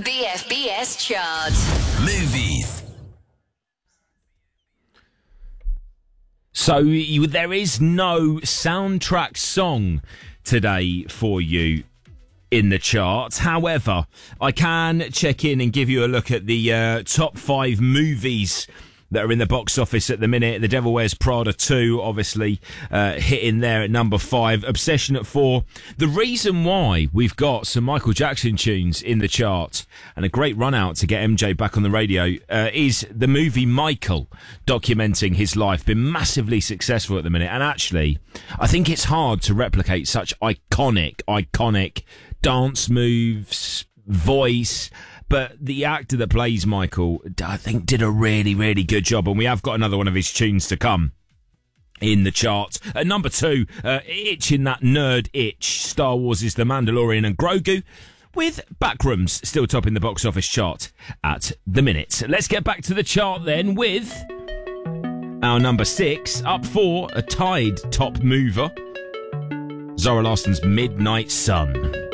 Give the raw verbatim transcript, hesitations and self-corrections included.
The F B S Chart. Movies. So you, there is no soundtrack song today for you in the charts. However, I can check in and give you a look at the uh, top five movies that are in the box office at the minute. The Devil Wears Prada two, obviously, uh, hitting there at number five. Obsession at four. The reason why we've got some Michael Jackson tunes in the chart and a great run out to get M J back on the radio uh, is the movie Michael, documenting his life. Been massively successful at the minute. And actually, I think it's hard to replicate such iconic, iconic dance moves, voice. But the actor that plays Michael, I think, did a really, really good job. And we have got another one of his tunes to come in the chart. At number two, uh, itching that nerd itch, Star Wars is The Mandalorian and Grogu, with Backrooms still topping the box office chart at the minute. Let's get back to the chart then with our number six. Up four, a tied top mover, Zara Larson's Midnight Sun.